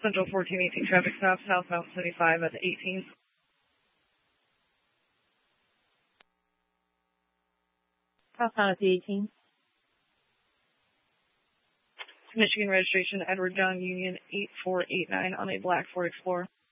Central 1418 traffic stop, southbound 75 at the 18th. Southbound at the 18th. Michigan registration, Edward John Union 8489 on a black Ford Explorer.